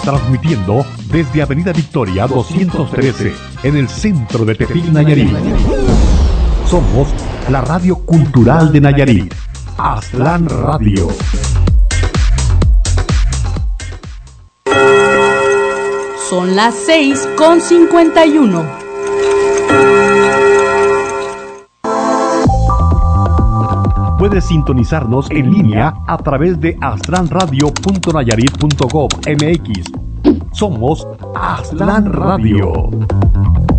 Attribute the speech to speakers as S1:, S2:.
S1: transmitiendo desde Avenida Victoria 213, en el centro de Tepic, Nayarit. Somos la radio cultural de Nayarit, Aztlán Radio.
S2: Son las 6:51.
S1: Puedes sintonizarnos en línea a través de aztlanradio.nayarit.gov.mx. Somos Aztlán Radio.